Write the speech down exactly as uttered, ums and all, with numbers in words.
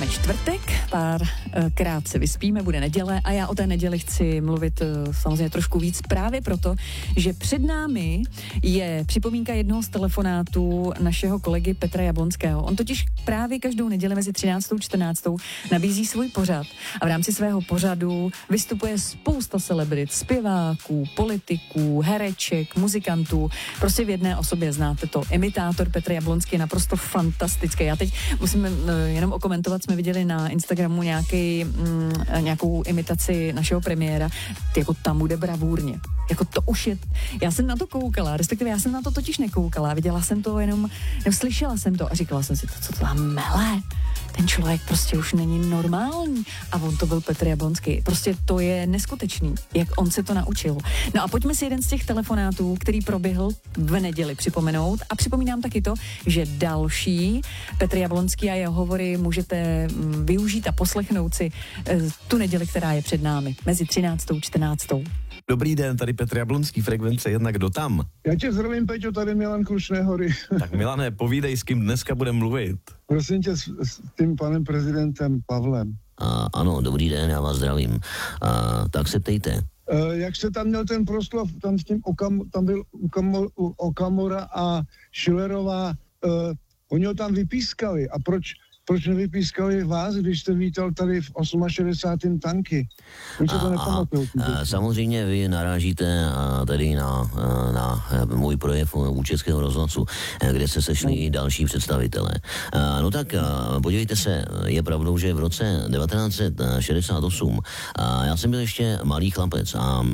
Máme čtvrtek, pár krát se vyspíme, bude neděle a já o té neděli chci mluvit samozřejmě trošku víc právě proto, že před námi je připomínka jednoho z telefonátů našeho kolegy Petra Jablonského. On totiž právě každou neděli mezi třináctou a čtrnáctou nabízí svůj pořad a v rámci svého pořadu vystupuje spousta celebrit, zpěváků, politiků, hereček, muzikantů. Prostě v jedné osobě znáte to. Imitátor Petr Jablonský je naprosto fantastický. Já teď musím jenom okomentovat, jsme viděli na Instagramu nějaký, mm, nějakou imitaci našeho premiéra, jako tam bude bravůrně. Jako to už je, já jsem na to koukala, respektive já jsem na to totiž nekoukala, viděla jsem to jenom, nebo slyšela jsem to a říkala jsem si, to, co to tam mele, ten člověk prostě už není normální a on to byl Petr Jablonský. Prostě to je neskutečný, jak on se to naučil. No a pojďme si jeden z těch telefonátů, který proběhl v neděli, připomenout a připomínám taky to, že další Petr Jablonský a jeho hovory můžete využít a poslechnout si tu neděli, která je před námi, mezi třináctou a čtrnáctou. Dobrý den, tady Petr Jablonský, frekvence jedna, kdo tam? Já tě zdravím, Peťo, tady Milan Krušné hory. Tak Milane, povídej, s kým dneska budeme mluvit. Prosím tě, s, s tím panem prezidentem Pavlem. A, ano, dobrý den, já vás zdravím. A, tak se ptejte. E, jak se tam měl ten proslov, tam s tím Okam, tam byl Okamo, Okamura a Schillerová, e, oni ho tam vypískali. A proč, proč nevypískali vás, když jste vítal tady v šedesátém osmém tanky? Proč to nepamatuju? Samozřejmě vy narážíte a, tedy na, na, na můj projev u Českého rozhlasu, kde se sešli i další představitelé. A, no tak a, podívejte se, je pravdou, že v roce devatenáct set šedesát osm a já jsem byl ještě malý chlapec a